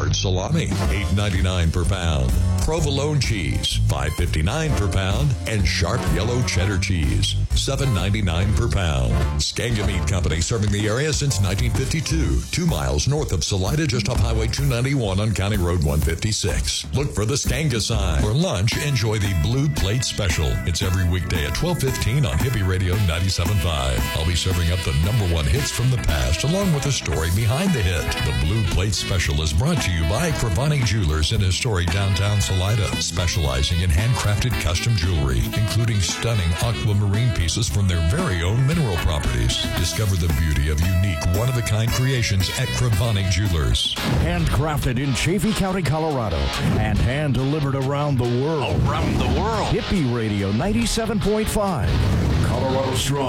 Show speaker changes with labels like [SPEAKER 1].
[SPEAKER 1] hard salami, $8.99 per pound. Provolone cheese, $5.59 per pound. And sharp yellow cheddar cheese, $7.99 per pound. Skanga Meat Company, serving the area since 1952. 2 miles north of Salida, just off Highway 291 on County Road 156. Look for the Skanga sign. For lunch, enjoy the Blue Plate Special. It's every weekday at 12:15 on Hippie Radio 97.5. I'll be serving up the #1 hits from the past, along with the story behind the hit. The Blue Plate Special is brought to you by Kravani Jewelers in historic downtown Salida, specializing in handcrafted custom jewelry, including stunning aquamarine pieces from their very own mineral properties. Discover the beauty of unique, one-of-a-kind creations at Kravani Jewelers.
[SPEAKER 2] Handcrafted in Chaffee County, Colorado, and hand-delivered around the world.
[SPEAKER 3] Around the world.
[SPEAKER 2] Hippie Radio 97.5. Colorado Strong.